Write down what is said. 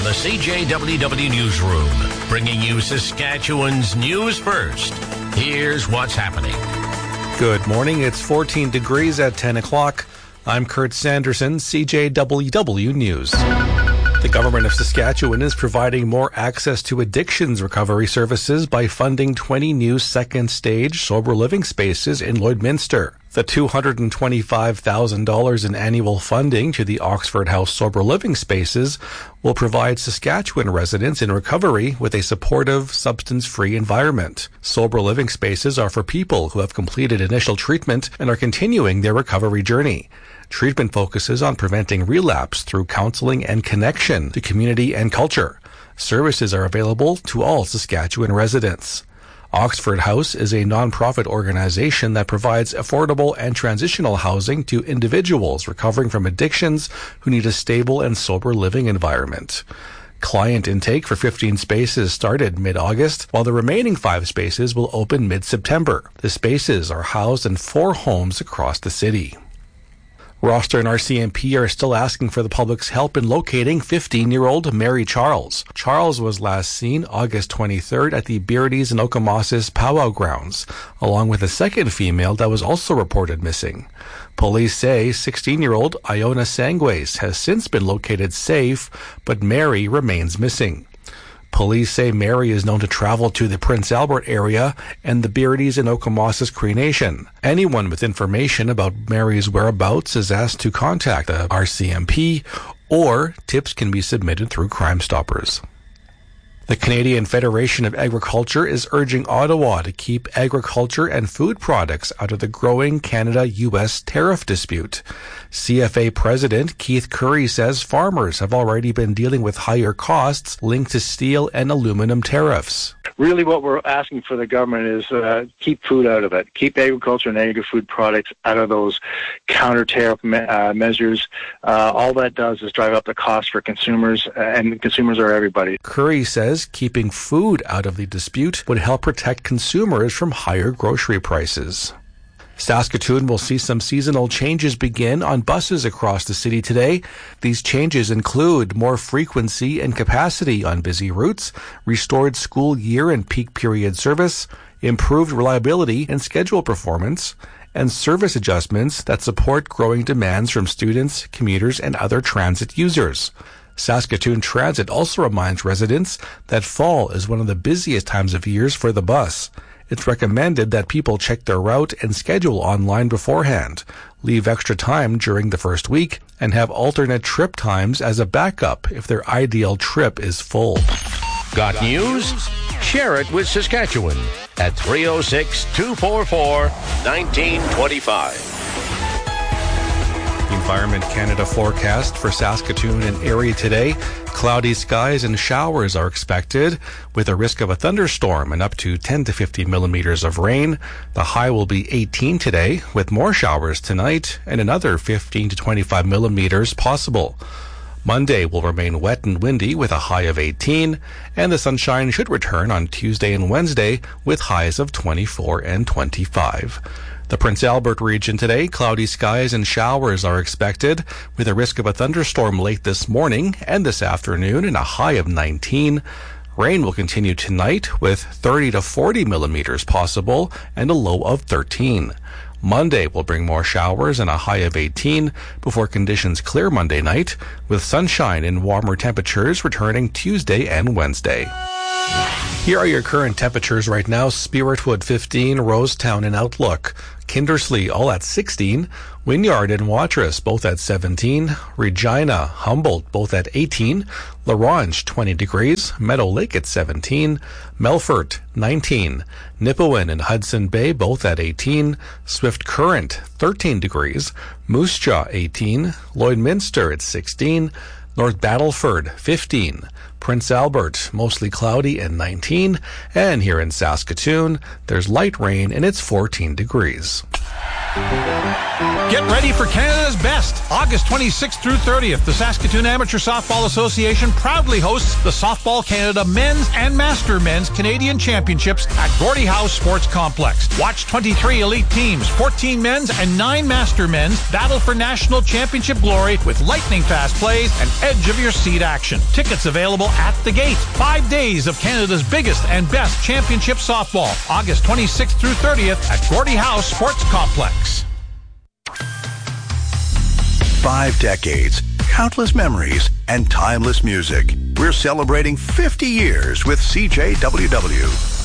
the CJWW Newsroom, bringing you Saskatchewan's news first. Here's what's happening. Good morning. It's 14 degrees at 10 o'clock. I'm Kurt Sanderson, CJWW News. The government of Saskatchewan is providing more access to addictions recovery services by funding 20 new second-stage sober living spaces in Lloydminster. The $225,000 in annual funding to the Oxford House Sober Living Spaces will provide Saskatchewan residents in recovery with a supportive, substance-free environment. Sober living spaces are for people who have completed initial treatment and are continuing their recovery journey. Treatment focuses on preventing relapse through counseling and connection to community and culture. Services are available to all Saskatchewan residents. Oxford House is a non-profit organization that provides affordable and transitional housing to individuals recovering from addictions who need a stable and sober living environment. Client intake for 15 spaces started mid-August, while the remaining 5 spaces will open mid-September. The spaces are housed in 4 homes across the city. Roster and RCMP are still asking for the public's help in locating 15-year-old Mary Charles. Charles was last seen August 23rd at the Beardies and Okomassis powwow grounds, along with a second female that was also reported missing. Police say 16-year-old Iona Sangues has since been located safe, but Mary remains missing. Police say Mary is known to travel to the Prince Albert area and the Beardies and Okomassis Cree Nation. Anyone with information about Mary's whereabouts is asked to contact the RCMP, or tips can be submitted through Crime Stoppers. The Canadian Federation of Agriculture is urging Ottawa to keep agriculture and food products out of the growing Canada-U.S. tariff dispute. CFA President Keith Currie says farmers have already been dealing with higher costs linked to steel and aluminum tariffs. Really what we're asking for the government is keep food out of it. Keep agriculture and agri-food products out of those counter-tariff measures. All that does is drive up the cost for consumers, and consumers are everybody. Currie says keeping food out of the dispute would help protect consumers from higher grocery prices. Saskatoon will see some seasonal changes begin on buses across the city today. These changes include more frequency and capacity on busy routes, restored school year and peak period service, improved reliability and schedule performance, and service adjustments that support growing demands from students, commuters, and other transit users. Saskatoon Transit also reminds residents that fall is one of the busiest times of years for the bus. It's recommended that people check their route and schedule online beforehand, leave extra time during the first week, and have alternate trip times as a backup if their ideal trip is full. Got news? Share it with Saskatchewan at 306-244-1925. Environment Canada forecast for Saskatoon and Erie today. Cloudy skies and showers are expected with a risk of a thunderstorm and up to 10 to 50 millimeters of rain. The high will be 18 today with more showers tonight and another 15 to 25 millimeters possible. Monday will remain wet and windy with a high of 18, and the sunshine should return on Tuesday and Wednesday with highs of 24 and 25. The Prince Albert region today, cloudy skies and showers are expected with a risk of a thunderstorm late this morning and this afternoon and a high of 19. Rain will continue tonight with 30 to 40 millimeters possible and a low of 13. Monday will bring more showers and a high of 18 before conditions clear Monday night, with sunshine and warmer temperatures returning Tuesday and Wednesday. Here are your current temperatures right now. Spiritwood 15, Rosetown and Outlook, Kindersley all at 16, Wynyard and Watrous both at 17, Regina, Humboldt both at 18, La Ronge 20 degrees, Meadow Lake at 17, Melfort 19, Nipawin and Hudson Bay both at 18, Swift Current 13 degrees, Moose Jaw 18, Lloydminster at 16, North Battleford 15, Prince Albert, mostly cloudy and 19. And here in Saskatoon, there's light rain and it's 14 degrees. Get ready for Canada's Best. August 26th through 30th, the Saskatoon Amateur Softball Association proudly hosts the Softball Canada Men's and Master Men's Canadian Championships at Gordie Howe Sports Complex. Watch 23 elite teams, 14 men's and 9 master men's battle for national championship glory with lightning-fast plays and edge-of-your-seat action. Tickets available at the gate. 5 days of Canada's biggest and best championship softball. August 26th through 30th at Gordie Howe Sports Complex. 5 decades, countless memories, and timeless music. We're celebrating 50 years with CJWW.